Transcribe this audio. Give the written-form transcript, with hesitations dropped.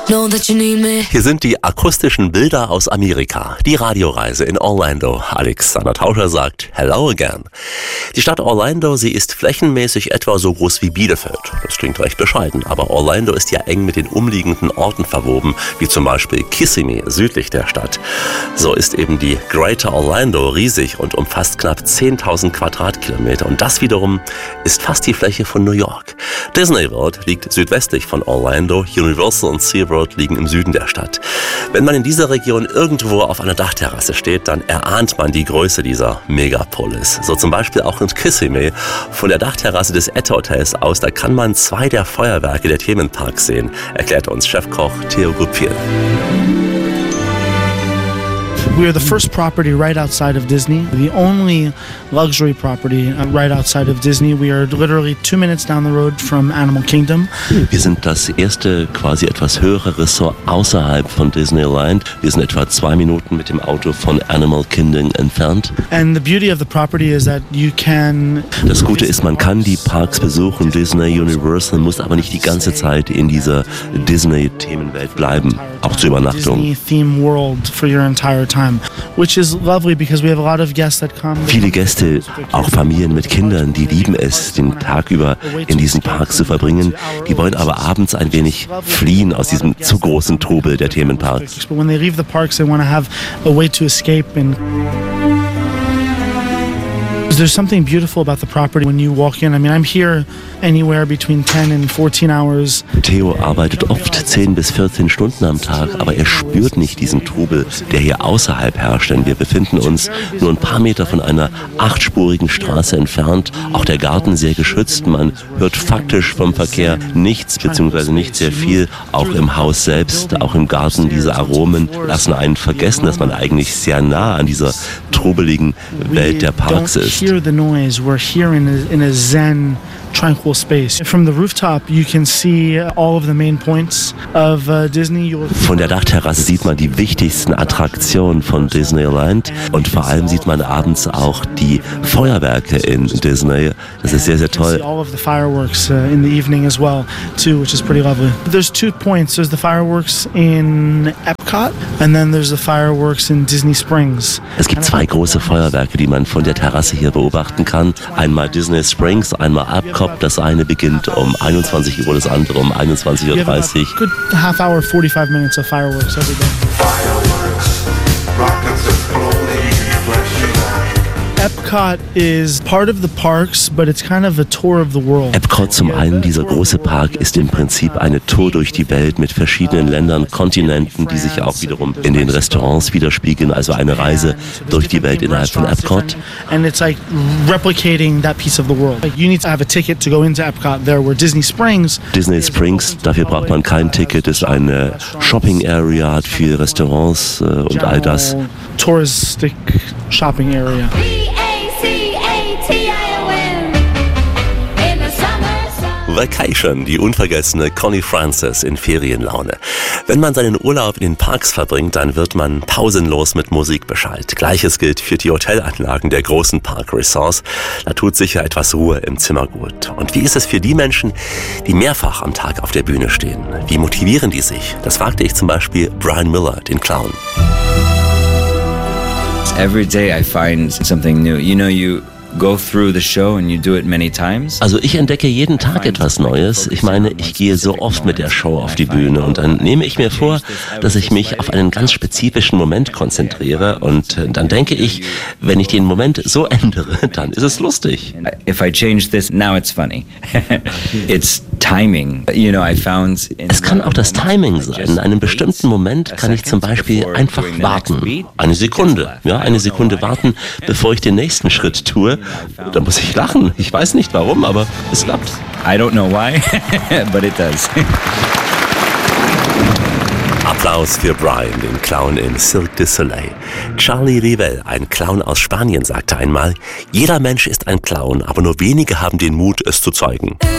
Know that you need me. Hier sind die akustischen Bilder aus Amerika. Die Radioreise in Orlando. Alexander Tauscher sagt Hello again. Die Stadt Orlando, sie ist flächenmäßig etwa so groß wie Bielefeld. Das klingt recht bescheiden, aber Orlando ist ja eng mit den umliegenden Orten verwoben, wie zum Beispiel Kissimmee, südlich der Stadt. So ist eben die Greater Orlando riesig und umfasst knapp 10.000 Quadratkilometer. Und das wiederum ist fast die Fläche von New York. Disney World liegt südwestlich von Orlando, Universal und SeaWorld liegen im Süden der Stadt. Wenn man in dieser Region irgendwo auf einer Dachterrasse steht, dann erahnt man die Größe dieser Megapolis. So zum Beispiel auch in Kissimmee. Von der Dachterrasse des Ed-Hotels aus, da kann man 2 der Feuerwerke der Themenparks sehen, erklärt uns Chefkoch Theo Gupil. We are the first property right outside of Disney, the only luxury property right outside of Disney. We are literally 2 minutes down the road from Animal Kingdom. Wir sind das erste quasi etwas höhere Ressort außerhalb von Disneyland. Wir sind etwa 2 Minuten mit dem Auto von Animal Kingdom entfernt. And the beauty of the property is that you can. Das Gute ist, man kann die Parks besuchen, Disney, Universal, muss aber nicht die ganze Zeit in dieser Disney-Themenwelt bleiben, auch zur Übernachtung. Disney-theme world for your entire time. Which is lovely because we have a lot of guests that come. Viele Gäste, auch Familien mit Kindern, die lieben es, den Tag über in diesen Parks zu verbringen. Die wollen aber abends ein wenig fliehen aus diesem zu großen Trubel der Themenparks. But when they leave the parks, they want to have a way to escape and. There's something beautiful about the property when you walk in. I mean, I'm here anywhere between 10 and 14 hours. Theo arbeitet oft 10 bis 14 Stunden am Tag, aber er spürt nicht diesen Trubel, der hier außerhalb herrscht. Denn wir befinden uns nur ein paar Meter von einer 8-spurigen Straße entfernt. Auch der Garten sehr geschützt. Man hört faktisch vom Verkehr nichts, beziehungsweise nicht sehr viel. Auch im Haus selbst, auch im Garten, diese Aromen lassen einen vergessen, dass man eigentlich sehr nah an dieser trubeligen Welt der Parks ist. Hear the noise. We're here in a zen, tranquil space. From the rooftop, you can see all of the main points of Disney. Von der Dachterrasse sieht man die wichtigsten Attraktionen von Disneyland und vor allem sieht man abends auch die Feuerwerke in Disney. Das ist sehr, sehr toll. All of the fireworks in the evening as well, too, which is pretty lovely. There's 2 points. There's the fireworks in Epcot and then there's the fireworks in Disney Springs. Es gibt 2 große Feuerwerke, die man von der Terrasse hier beobachten kann. Einmal Disney Springs, einmal Epcot. Das eine beginnt um 21 Uhr, das andere um 21:30 Uhr. Good half hour, 45 minutes of fireworks every day. Fireworks, rockets exploding, flashing light. Epcot is part of the parks, but it's kind of a tour of the world. Epcot zum einen, dieser große Park, ist im Prinzip eine Tour durch die Welt mit verschiedenen Ländern, Kontinenten, die sich auch wiederum in den Restaurants widerspiegeln, also eine Reise durch die Welt innerhalb von Epcot. And it's like replicating that piece of the world. Like you need to have a ticket to go into Epcot there, where Disney Springs, dafür braucht man kein Ticket, ist eine Shopping Area, hat viele Restaurants und all das. Touristic shopping area. Vacation, die unvergessene Connie Francis in Ferienlaune. Wenn man seinen Urlaub in den Parks verbringt, dann wird man pausenlos mit Musik beschallt. Gleiches gilt für die Hotelanlagen der großen Parkresorts. Da tut sicher etwas Ruhe im Zimmer gut. Und wie ist es für die Menschen, die mehrfach am Tag auf der Bühne stehen? Wie motivieren die sich? Das fragte ich zum Beispiel Brian Miller, den Clown. Every day I find something new. You know, you go through the show and you do it many times. Also ich entdecke jeden Tag etwas Neues. Ich meine, ich gehe so oft mit der Show auf die Bühne und dann nehme ich mir vor, dass ich mich auf einen ganz spezifischen Moment konzentriere und dann denke ich, wenn ich den Moment so ändere, dann ist es lustig. If I change this, now it's funny. It's timing. You know, I found es kann auch das Timing sein. In einem bestimmten Moment kann ich zum Beispiel einfach warten. Eine Sekunde warten, bevor ich den nächsten Schritt tue. Da muss ich lachen. Ich weiß nicht warum, aber es klappt. I don't know why, but it does. Applaus für Brian, den Clown im Cirque du Soleil. Charlie Rivel, ein Clown aus Spanien, sagte einmal: Jeder Mensch ist ein Clown, aber nur wenige haben den Mut, es zu zeigen.